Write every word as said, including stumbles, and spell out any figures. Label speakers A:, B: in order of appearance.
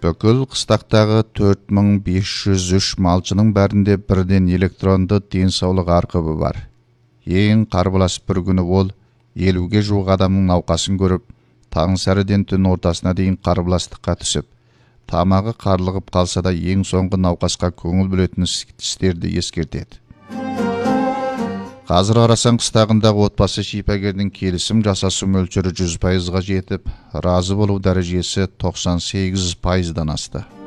A: Бүкіл қыстақтағы төрт мың бес жүз үш малшының бәрінде бірден электронды денсаулық арқыбы бар. Ең қарбылас бір күні ол елуге жуық адамның науқасын көріп, таңсәріден түн ортасына дейін қарбыластыққа түсіп, тамағы қарлығып қалса да ең соңғы науқасқа көңіл бөлетін істерді ескертеді. Қазір арасан қыстағындағы отбасы шипагердің келісім жасасу мөлшері жүз пайызға жетіп, разы болу дәрежесі тоқсан сегіз пайыздан асты.